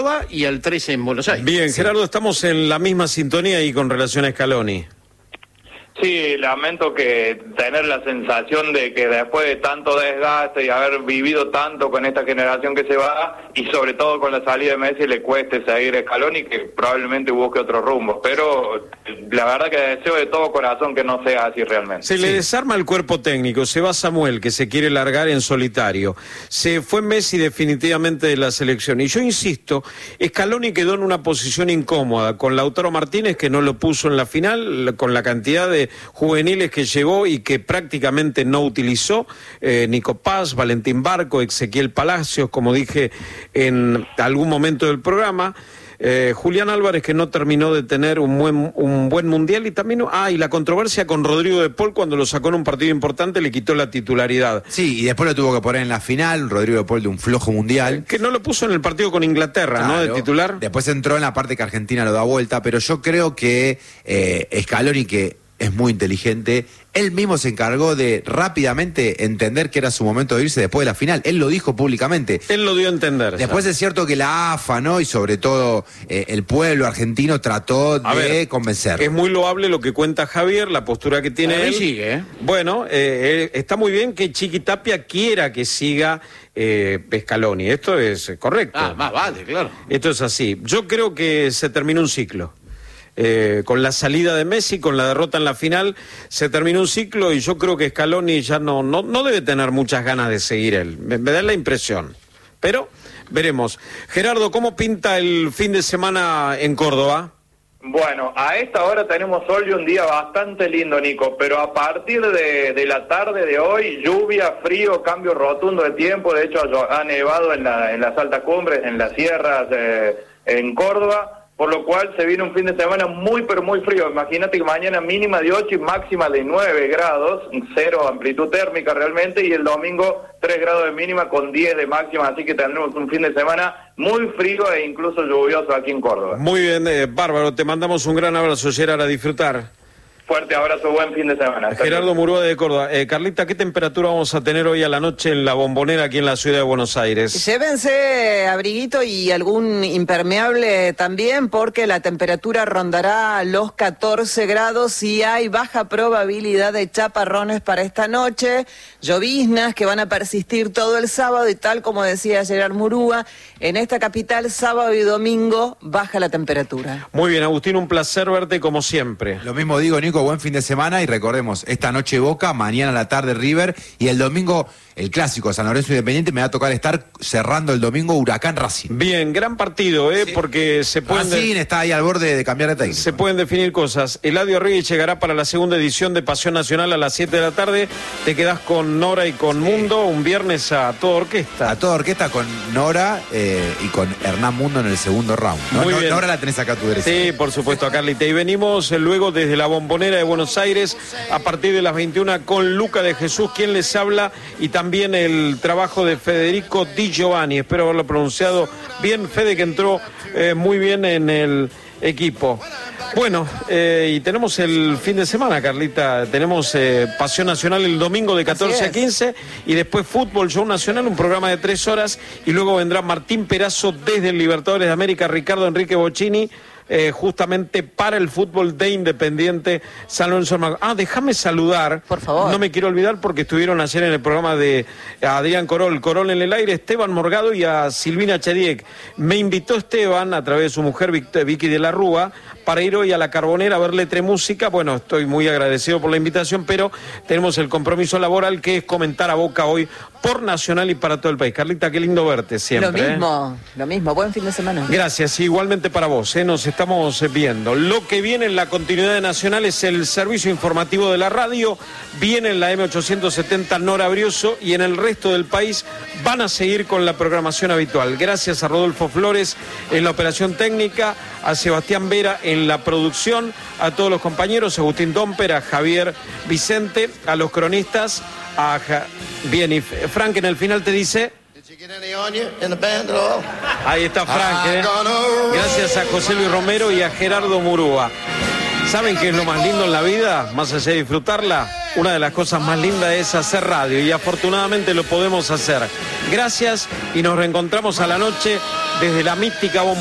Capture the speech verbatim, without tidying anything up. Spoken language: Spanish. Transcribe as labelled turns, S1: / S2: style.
S1: y el trece en Buenos Aires.
S2: Bien, Gerardo, estamos en la misma sintonía y con relación a Scaloni.
S3: Sí, lamento que tener la sensación de que después de tanto desgaste y haber vivido tanto con esta generación que se va, y sobre todo con la salida de Messi, le cueste seguir a Scaloni, que probablemente busque otro rumbo. Pero la verdad que deseo de todo corazón que no sea así realmente.
S2: Se le desarma el cuerpo técnico, se va Samuel, que se quiere largar en solitario. Se fue Messi definitivamente de la selección. Y yo insisto, Scaloni quedó en una posición incómoda con Lautaro Martínez, que no lo puso en la final, con la cantidad de juveniles que llevó y que prácticamente no utilizó, eh, Nico Paz, Valentín Barco, Ezequiel Palacios, como dije en algún momento del programa, eh, Julián Álvarez, que no terminó de tener un buen, un buen mundial, y también, ah, y la controversia con Rodrigo de Paul, cuando lo sacó en un partido importante, le quitó la titularidad.
S4: Sí, y después lo tuvo que poner en la final, Rodrigo de Paul, de un flojo mundial.
S2: Eh, que no lo puso en el partido con Inglaterra, claro, ¿no?, de titular.
S4: Después entró en la parte que Argentina lo da vuelta, pero yo creo que eh, Scaloni, que es muy inteligente, él mismo se encargó de rápidamente entender que era su momento de irse después de la final. Él lo dijo públicamente.
S2: Él lo dio a entender.
S4: Después es cierto que la A F A, ¿no?, y sobre todo eh, el pueblo argentino trató de ver, convencerlo.
S2: Es muy loable lo que cuenta Javier, la postura que tiene
S1: Ahí
S2: él.
S1: sigue, ¿eh?
S2: Bueno, eh, eh, está muy bien que Chiqui Tapia quiera que siga eh, Scaloni. Esto es correcto.
S1: Ah, más vale, claro.
S2: Esto es así. Yo creo que se terminó un ciclo. Eh, con la salida de Messi, con la derrota en la final, se terminó un ciclo, y yo creo que Scaloni ya no, no, no debe tener muchas ganas de seguir él, me, me da la impresión, pero veremos. Gerardo, ¿cómo pinta el fin de semana en Córdoba?
S3: Bueno, a esta hora tenemos sol y un día bastante lindo, Nico, pero a partir de, de la tarde de hoy, lluvia, frío, cambio rotundo de tiempo. De hecho ha nevado en, la, en las altas cumbres, en las sierras, eh, en Córdoba, por lo cual se viene un fin de semana muy pero muy frío. Imagínate que mañana mínima de ocho y máxima de nueve grados, cero amplitud térmica realmente, y el domingo tres grados de mínima con diez de máxima, así que tendremos un fin de semana muy frío e incluso lluvioso aquí en Córdoba.
S2: Muy bien, eh, bárbaro, te mandamos un gran abrazo, Gerard, a disfrutar.
S3: Fuerte abrazo, buen fin de semana. Hasta
S2: Gerardo
S3: luego.
S2: Murúa de Córdoba. Eh, Carlita, ¿qué temperatura vamos a tener hoy a la noche en la Bombonera aquí en la ciudad de Buenos Aires?
S5: Llévense abriguito y algún impermeable también, porque la temperatura rondará los catorce grados y hay baja probabilidad de chaparrones para esta noche, lloviznas que van a persistir todo el sábado, y tal como decía Gerard Murúa, en esta capital sábado y domingo baja la temperatura.
S2: Muy bien, Agustín, un placer verte como siempre.
S4: Lo mismo digo, Nico, buen fin de semana, y recordemos, esta noche Boca, mañana a la tarde River, y el domingo el clásico San Lorenzo Independiente. Me va a tocar estar cerrando el domingo Huracán Racing.
S2: Bien, gran partido, ¿eh?
S4: Sí.
S2: Porque se pueden...
S4: Racing está ahí al borde de cambiar de técnico.
S2: Se pueden definir cosas. Eladio Reyes llegará para la segunda edición de Pasión Nacional a las siete de la tarde. Te quedás con Nora y con sí. Mundo, un viernes a toda orquesta.
S4: A toda orquesta con Nora eh, y con Hernán Mundo en el segundo round. ¿No?
S2: Muy bien.
S4: Nora la tenés acá a tu derecha.
S2: Sí, por supuesto, a Carlita. Y venimos luego desde la Bombonera de Buenos Aires a partir de las veintiuna con Luca de Jesús, quien les habla, y también el trabajo de Federico Di Giovanni. Espero haberlo pronunciado bien. Fede, que entró eh, muy bien en el equipo. Bueno, eh, y tenemos el fin de semana, Carlita. Tenemos eh, Pasión Nacional el domingo de catorce a quince, y después Fútbol Show Nacional, un programa de tres horas, y luego vendrá Martín Perazo desde el Libertadores de América, Ricardo Enrique Bocchini, Eh, justamente para el fútbol de Independiente San Lorenzo. Ah, déjame saludar,
S5: por favor.
S2: No me quiero olvidar, porque estuvieron ayer en el programa de Adrián Corol, Corol en el aire, Esteban Morgado y a Silvina Chediek. Me invitó Esteban, a través de su mujer Vicky de la Rúa, para ir hoy a la Carbonera a ver Letre Música. Bueno, estoy muy agradecido por la invitación, pero tenemos el compromiso laboral, que es comentar a Boca hoy por Nacional y para todo el país. Carlita, qué lindo verte siempre.
S5: Lo mismo,
S2: ¿eh?
S5: lo mismo. Buen fin de semana.
S2: Gracias, igualmente para vos, ¿eh? Nos estamos viendo. Lo que viene en la continuidad de Nacional es el servicio informativo de la radio. Viene en la M ochocientos setenta Nora Brioso, y en el resto del país van a seguir con la programación habitual. Gracias a Rodolfo Flores en la operación técnica, a Sebastián Vera en la producción, a todos los compañeros, a Agustín Domper, a Javier Vicente, a los cronistas, a ja... Bien, y Frank en el final te dice... Ahí está Frank, ¿eh? Gracias a José Luis Romero y a Gerardo Murúa. ¿Saben qué es lo más lindo en la vida? Más allá de disfrutarla, una de las cosas más lindas es hacer radio, y afortunadamente lo podemos hacer. Gracias y nos reencontramos a la noche desde la mística Bombonera.